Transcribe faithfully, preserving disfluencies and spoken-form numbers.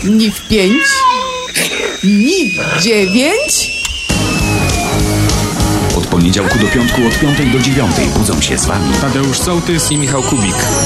Ni w pięć, ni w dziewięć. Od poniedziałku do piątku, od piątej do dziewiątej budzą się z wami Tadeusz Sołtys i Michał Kubik.